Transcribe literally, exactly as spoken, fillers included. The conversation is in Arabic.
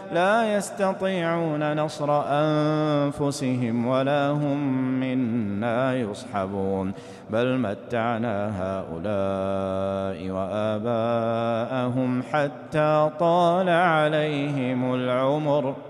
لا يستطيعون نصر أنفسهم ولا هم منا يصحبون بل متعنا هؤلاء وآباءهم حتى طال عليهم العمر